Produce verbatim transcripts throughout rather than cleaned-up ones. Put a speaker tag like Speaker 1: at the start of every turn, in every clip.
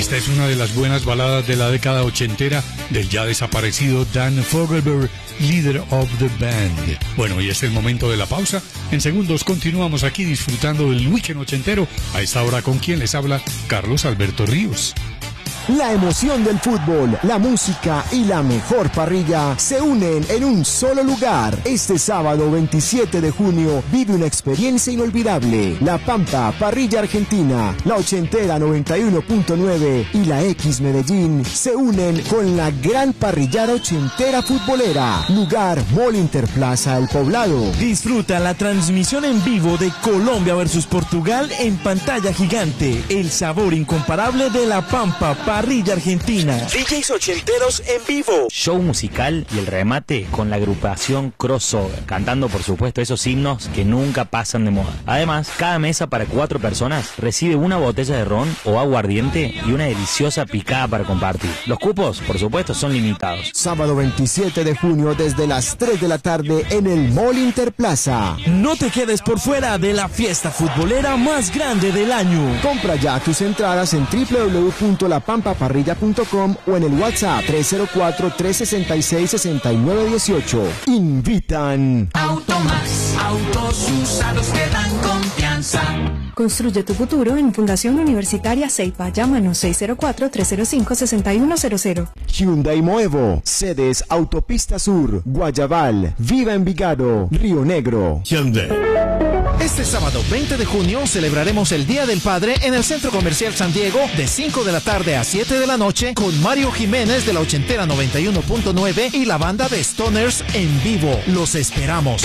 Speaker 1: Esta es una de las buenas baladas de la década ochentera del ya desaparecido Dan Fogelberg, líder of the band. Bueno, y es el momento de la pausa. En segundos continuamos aquí disfrutando del weekend ochentero. A esta hora, con quien les habla, Carlos Alberto Ríos.
Speaker 2: La emoción del fútbol, la música y la mejor parrilla se unen en un solo lugar. Este sábado veintisiete de junio vive una experiencia inolvidable. La Pampa Parrilla Argentina, la ochentera noventa y uno punto nueve y la X Medellín se unen con la gran parrillada ochentera futbolera. Lugar Mall Interplaza El Poblado.
Speaker 3: Disfruta la transmisión en vivo de Colombia versus Portugal en pantalla gigante. El sabor incomparable de la Pampa Parrilla Argentina.
Speaker 4: D Js ochenteros en vivo.
Speaker 5: Show musical y el remate con la agrupación Crossover, cantando por supuesto esos himnos que nunca pasan de moda. Además, cada mesa para cuatro personas recibe una botella de ron o aguardiente y una deliciosa picada para compartir. Los cupos, por supuesto, son limitados.
Speaker 2: Sábado veintisiete de junio desde las tres de la tarde en el Mall Interplaza.
Speaker 3: No te quedes por fuera de la fiesta futbolera más grande del año.
Speaker 2: Compra ya tus entradas en doble u doble u doble u punto la pampa parrilla punto com o en el WhatsApp tres cero cuatro, tres seis seis, seis nueve uno ocho. Invitan
Speaker 6: Automax, autos usados que dan confianza.
Speaker 7: Construye tu futuro en Fundación Universitaria Ceipa. Llámanos seis cero cuatro, tres cero cinco, seis uno cero cero.
Speaker 2: Hyundai Moevo, sedes Autopista Sur, Guayabal, Viva Envigado, Río Negro.
Speaker 8: Hyundai. Este sábado veinte de junio celebraremos el Día del Padre en el Centro Comercial San Diego de cinco de la tarde a siete de la noche con Mario Jiménez de la ochentera noventa y uno punto nueve y la banda de Stoners en vivo. Los esperamos.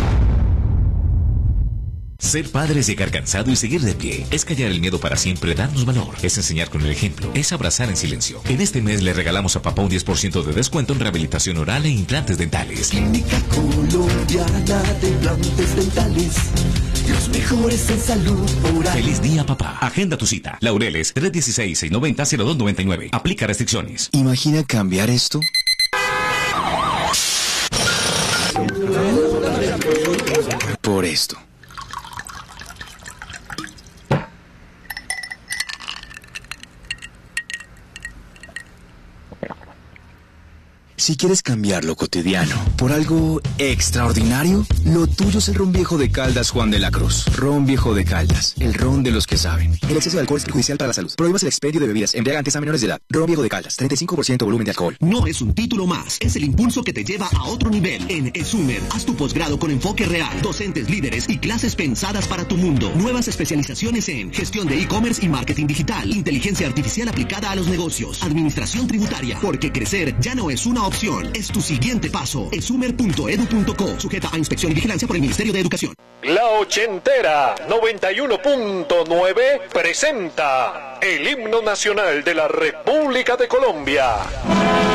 Speaker 9: Ser padre es llegar cansado y seguir de pie. Es callar el miedo para siempre, darnos valor. Es enseñar con el ejemplo. Es abrazar en silencio. En este mes le regalamos a papá un diez por ciento de descuento en rehabilitación oral e implantes dentales.
Speaker 10: Clínica Colombiana de Implantes Dentales. Los mejores en salud oral.
Speaker 9: Feliz día, papá. Agenda tu cita. Laureles, tres uno seis, seis nueve cero, cero dos nueve nueve. Aplica restricciones.
Speaker 11: ¿Imagina cambiar esto? Por esto. Si quieres cambiar lo cotidiano por algo extraordinario, lo tuyo es el ron viejo de Caldas Juan de la Cruz. Ron viejo de Caldas, el ron de los que saben. El exceso de alcohol es perjudicial para la salud. Prohíbas el expendio de bebidas embriagantes a menores de edad. Ron viejo de Caldas, treinta y cinco por ciento volumen de alcohol.
Speaker 12: No es un título más, es el impulso que te lleva a otro nivel. En ESUMER, haz tu posgrado con enfoque real, docentes líderes y clases pensadas para tu mundo. Nuevas especializaciones en gestión de e-commerce y marketing digital, inteligencia artificial aplicada a los negocios, administración tributaria, porque crecer ya no es una opción. Es tu siguiente paso. esumer punto edu punto co. Sujeta a inspección y vigilancia por el Ministerio de Educación.
Speaker 13: La ochentera noventa y uno punto nueve presenta el himno nacional de la República de Colombia.